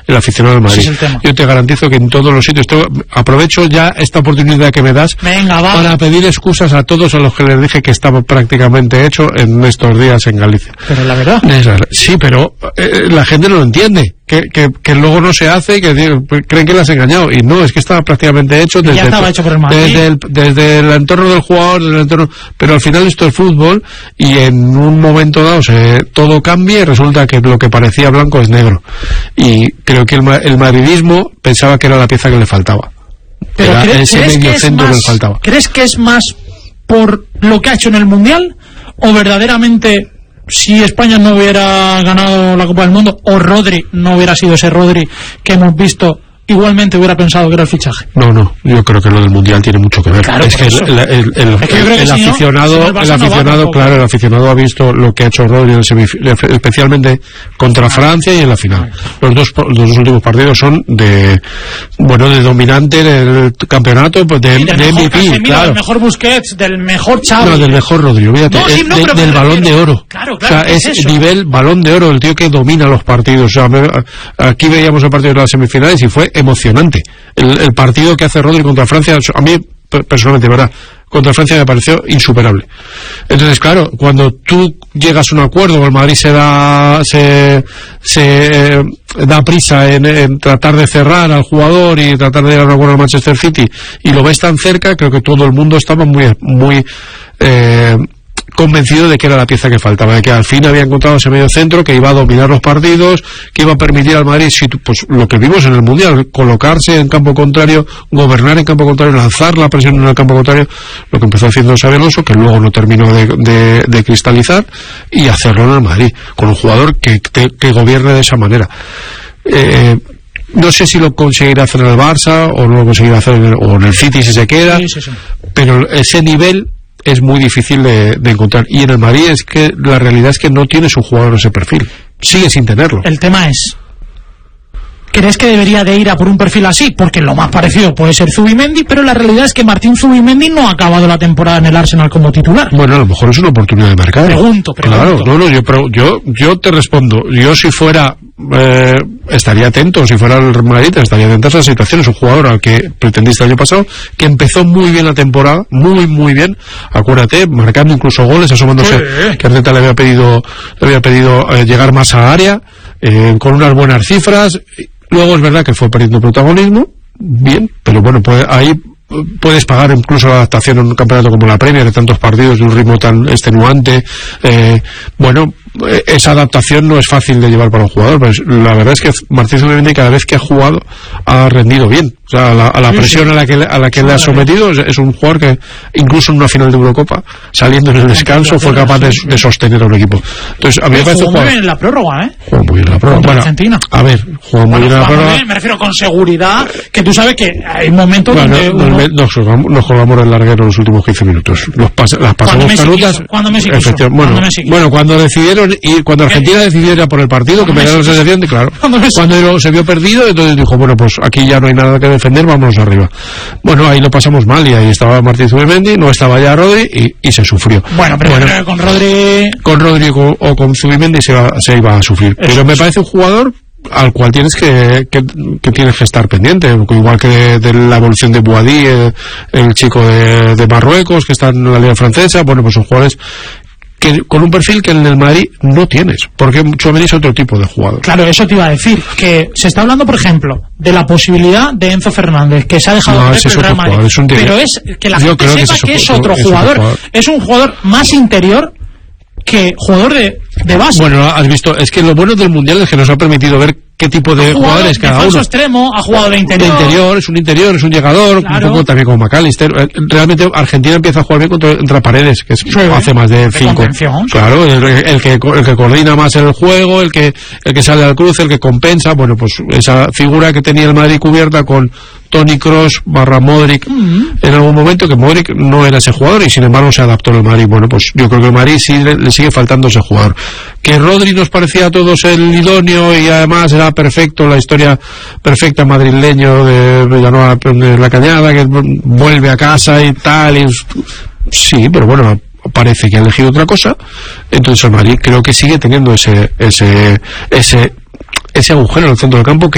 el aficionado del Madrid. Yo te garantizo que en todos los sitios, aprovecho ya esta oportunidad que me das para pedir excusas a todos a los que les dije que estaba prácticamente hecho en estos días en Galicia. Pero la verdad. Sí, pero la gente no lo entiende. Que luego no se hace y que creen que le has engañado. Y no, es que estaba prácticamente hecho desde, ya estaba hecho por el Madrid. Desde el entorno del jugador, pero al final esto es fútbol y en un momento dado todo cambia y resulta que lo que parecía blanco es negro. Y creo que el madridismo pensaba que era la pieza que le faltaba. Pero era ese medio centro que le faltaba. ¿Crees que es más por lo que ha hecho en el Mundial o verdaderamente si España no hubiera ganado la Copa del Mundo o Rodri no hubiera sido ese Rodri que hemos visto, igualmente hubiera pensado que era el fichaje? No, yo creo que lo del Mundial tiene mucho que ver. Claro, es que el aficionado ha visto lo que ha hecho Rodri en especialmente contra Francia y en la final. Los dos últimos partidos son de dominante del campeonato, pues de MVP, Casemiro, claro. Del mejor Busquets, del mejor Xavi. No, del mejor Rodri, fíjate, del Balón de Oro. Claro, o sea, es nivel Balón de Oro, el tío que domina los partidos. O sea, aquí veíamos el partido de las semifinales y fue emocionante. El partido que hace Rodri contra Francia, a mí personalmente, ¿verdad? Contra Francia me pareció insuperable. Entonces, claro, cuando tú llegas a un acuerdo, el Madrid se da prisa en tratar de cerrar al jugador y tratar de llegar a un acuerdo al Manchester City y lo ves tan cerca, creo que todo el mundo estaba muy convencido de que era la pieza que faltaba, de que al fin había encontrado ese medio centro que iba a dominar los partidos, que iba a permitir al Madrid, pues lo que vimos en el Mundial, colocarse en campo contrario, gobernar en campo contrario, lanzar la presión en el campo contrario, lo que empezó haciendo Xabi Alonso, que luego no terminó de cristalizar, y hacerlo en el Madrid, con un jugador que gobierne de esa manera. No sé si lo conseguirá hacer en el Barça o no lo conseguirá hacer en el City si se queda, sí. Pero ese nivel es muy difícil de encontrar. Y en el Madrid es que la realidad es que no tienes un jugador de ese perfil. Sigue sin tenerlo. El tema es, ¿crees que debería de ir a por un perfil así? Porque lo más parecido puede ser Zubimendi, pero la realidad es que Martín Zubimendi no ha acabado la temporada en el Arsenal como titular. Bueno, a lo mejor es una oportunidad de mercado. Pregunto. Claro, yo te respondo. Yo si fuera estaría atento, si fuera el Madrid estaría atento a esa situación. Es un jugador al que pretendiste el año pasado, que empezó muy bien la temporada, muy bien, acuérdate, marcando incluso goles, asomándose, que Arteta le había pedido llegar más a área, con unas buenas cifras. Luego es verdad que fue perdiendo protagonismo, bien, pero bueno, ahí puedes pagar incluso la adaptación en un campeonato como la Premier, de tantos partidos, de un ritmo tan extenuante. Esa adaptación no es fácil de llevar para un jugador, pero la verdad es que Martín Zubimendi cada vez que ha jugado ha rendido bien. O sea, a la presión a la que le ha sometido, es un jugador que incluso en una final de Eurocopa, saliendo en el descanso, fue capaz de sostener a un equipo. Entonces, a mí me parece jugó muy bien en la prórroga, Jugó muy bien en la prórroga. Contra Argentina. A ver, jugó muy bien en la prórroga. Me refiero con seguridad, que tú sabes que hay momentos donde nos colgamos el larguero en los últimos 15 minutos. Las pasamos canutas. Cuando decidieron ir, cuando Argentina decidió ir a por el partido, que me dio la sensación de, claro, cuando se vio perdido, entonces dijo, bueno, pues aquí ya no hay nada que defender, vámonos arriba. Bueno, ahí lo pasamos mal y ahí estaba Martín Zubimendi, no estaba ya Rodri y se sufrió. Pero con Rodri o con Zubimendi se iba a sufrir. Pero me parece un jugador al cual tienes que estar pendiente, igual que de la evolución de Boadí, el chico de Marruecos que está en la Liga Francesa. Bueno, pues son jugadores que con un perfil que en el Madrid no tienes, porque Tchouaméni es otro tipo de jugador. Claro, eso te iba a decir, que se está hablando, por ejemplo, de la posibilidad de Enzo Fernández, que se ha dejado el Real Madrid, pero es que la gente sepa que es otro jugador. Es un jugador más interior que jugador de base. Bueno, has visto, es que lo bueno del Mundial es que nos ha permitido ver qué tipo de jugadores cada uno. Extremo, ha jugado de interior. Es un llegador, claro. Un poco también como McAllister. Realmente Argentina empieza a jugar bien contra Paredes, que hace más de 5. Claro, el que coordina más el juego, el que sale al cruce, el que compensa. Bueno, pues esa figura que tenía el Madrid cubierta con Toni Kroos / Modric en algún momento, que Modric no era ese jugador y sin embargo se adaptó al Madrid. Bueno, pues yo creo que el Madrid sí le sigue faltando ese jugador. Que Rodri nos parecía a todos el idóneo y además era perfecto, la historia perfecta madrileño de Villanueva de la Cañada, que vuelve a casa y tal, sí, pero bueno, parece que ha elegido otra cosa. Entonces el Madrid creo que sigue teniendo ese agujero en el centro del campo